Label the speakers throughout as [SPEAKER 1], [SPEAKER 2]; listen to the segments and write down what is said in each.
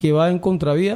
[SPEAKER 1] que va en contravía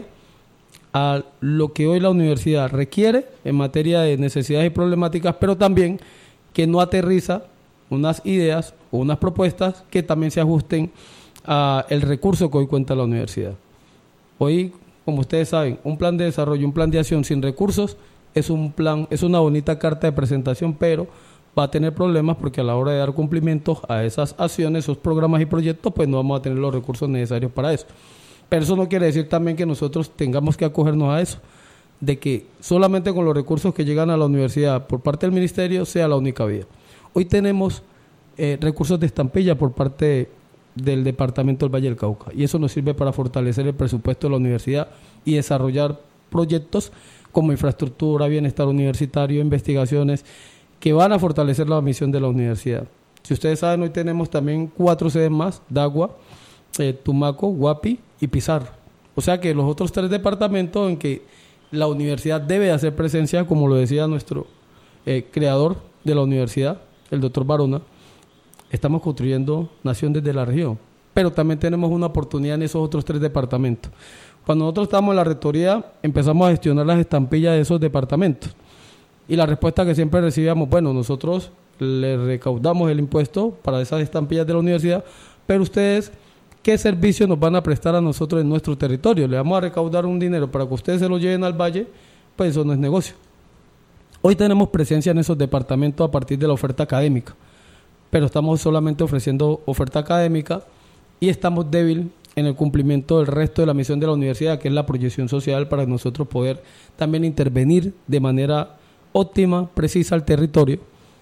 [SPEAKER 1] a lo que hoy la universidad requiere en materia de necesidades y problemáticas, pero también que no aterriza unas ideas o unas propuestas que también se ajusten a el recurso que hoy cuenta la universidad. Hoy, como ustedes saben, un plan de desarrollo, un plan de acción sin recursos es un plan, es una bonita carta de presentación, pero va a tener problemas porque a la hora de dar cumplimiento a esas acciones, esos programas y proyectos, pues no vamos a tener los recursos necesarios para eso. Pero eso no quiere decir también que nosotros tengamos que acogernos a eso, de que solamente con los recursos que llegan a la universidad por parte del ministerio sea la única vía. Hoy tenemos recursos de estampilla por parte del Departamento del Valle del Cauca, y eso nos sirve para fortalecer el presupuesto de la universidad y desarrollar proyectos como infraestructura, bienestar universitario, investigaciones, que van a fortalecer la misión de la universidad. Si ustedes saben, hoy tenemos también 4 sedes más: Dagua, Tumaco, Guapi y Pizarro. O sea que los otros 3 departamentos en que la universidad debe hacer presencia, como lo decía nuestro creador de la universidad, el doctor Barona, estamos construyendo nación desde la región, pero también tenemos una oportunidad en esos otros 3 departamentos. Cuando nosotros estábamos en la rectoría, empezamos a gestionar las estampillas de esos departamentos, y la respuesta que siempre recibíamos: bueno, nosotros le recaudamos el impuesto para esas estampillas de la universidad, pero ustedes, ¿qué servicio nos van a prestar a nosotros en nuestro territorio? Le vamos a recaudar un dinero para que ustedes se lo lleven al valle, pues eso no es negocio. Hoy tenemos presencia en esos departamentos a partir de la oferta académica, pero estamos solamente ofreciendo oferta académica y estamos débil en el cumplimiento del resto de la misión de la universidad, que es la proyección social, para nosotros poder también intervenir de manera óptima, precisa al territorio.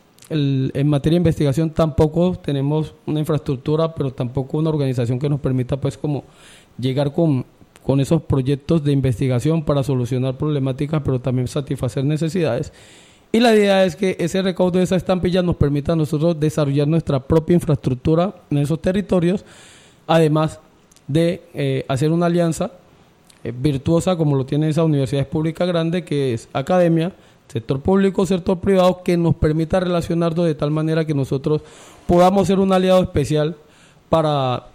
[SPEAKER 1] En materia de investigación tampoco tenemos una infraestructura, pero tampoco una organización que nos permita pues como llegar con esos proyectos de investigación para solucionar problemáticas, pero también satisfacer necesidades. Y la idea es que ese recaudo de esa estampilla nos permita a nosotros desarrollar nuestra propia infraestructura en esos territorios, además de hacer una alianza virtuosa como lo tiene esa universidad pública grande, que es academia, sector público, sector privado, que nos permita relacionarnos de tal manera que nosotros podamos ser un aliado especial para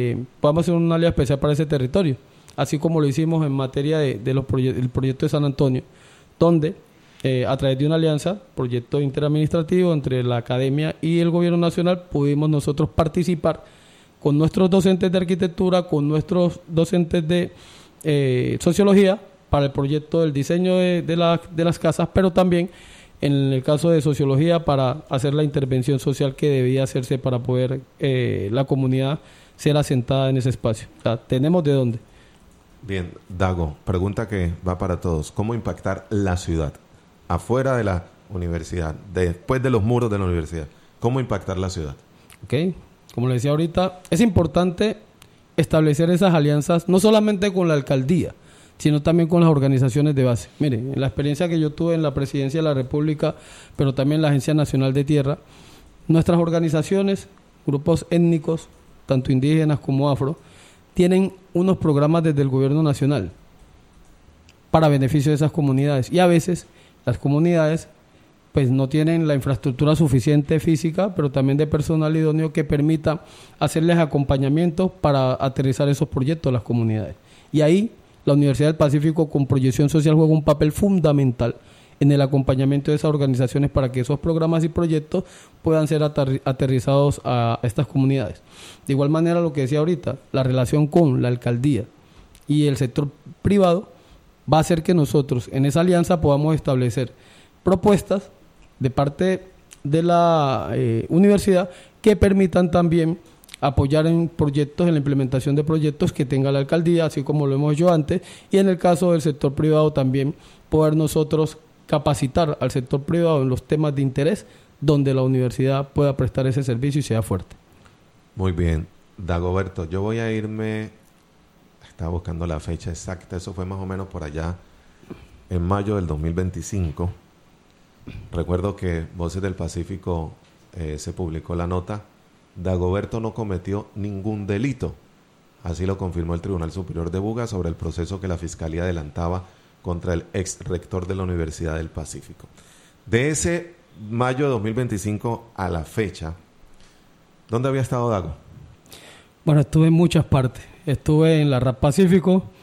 [SPEAKER 1] ese territorio, así como lo hicimos en materia del proyecto de San Antonio, donde a través de una alianza, proyecto interadministrativo entre la academia y el gobierno nacional, pudimos nosotros participar con nuestros docentes de arquitectura, con nuestros docentes de sociología, para el proyecto del diseño de las casas, pero también en el caso de sociología para hacer la intervención social que debía hacerse para poder la comunidad ser asentada en ese espacio. O sea, tenemos de dónde.
[SPEAKER 2] Bien, Dago, pregunta que va para todos: ¿cómo impactar la ciudad afuera de la universidad, después de los muros de la universidad? ¿Cómo impactar la ciudad?
[SPEAKER 1] Ok, como le decía ahorita, es importante establecer esas alianzas no solamente con la alcaldía, sino también con las organizaciones de base. Miren, en la experiencia que yo tuve en la Presidencia de la República, pero también en la Agencia Nacional de Tierra, nuestras organizaciones, grupos étnicos, tanto indígenas como afro, tienen unos programas desde el gobierno nacional para beneficio de esas comunidades, y a veces las comunidades pues no tienen la infraestructura suficiente física, pero también de personal idóneo que permita hacerles acompañamiento para aterrizar esos proyectos a las comunidades. Y ahí la Universidad del Pacífico, con proyección social, juega un papel fundamental en el acompañamiento de esas organizaciones para que esos programas y proyectos puedan ser aterrizados a estas comunidades. De igual manera, lo que decía ahorita, la relación con la alcaldía y el sector privado va a hacer que nosotros en esa alianza podamos establecer propuestas de parte de la universidad que permitan también apoyar en proyectos, en la implementación de proyectos que tenga la alcaldía, así como lo hemos hecho antes, y en el caso del sector privado también poder nosotros capacitar al sector privado en los temas de interés donde la universidad pueda prestar ese servicio y sea fuerte.
[SPEAKER 2] Muy bien, Dagoberto, yo voy a irme, estaba buscando la fecha exacta, eso fue más o menos por allá en mayo del 2025. Recuerdo que Voces del Pacífico se publicó la nota: Dagoberto no cometió ningún delito. Así lo confirmó el Tribunal Superior de Buga sobre el proceso que la Fiscalía adelantaba contra el ex rector de la Universidad del Pacífico. De ese mayo de 2025 a la fecha, ¿dónde había estado Dago?
[SPEAKER 1] Bueno, estuve en muchas partes. Estuve en la RAP Pacífico,